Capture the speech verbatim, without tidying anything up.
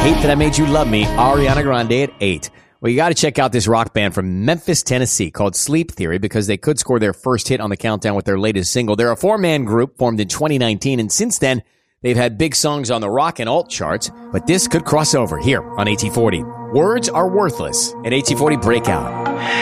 Hate That I Made You Love Me, Ariana Grande at eight. Well, you got to check out this rock band from Memphis, Tennessee called Sleep Theory because they could score their first hit on the countdown with their latest single. They're a four-man group formed in twenty nineteen, and since then, they've had big songs on the rock and alt charts, but this could cross over here on A T forty. Words Are Worthless at A T forty Breakout.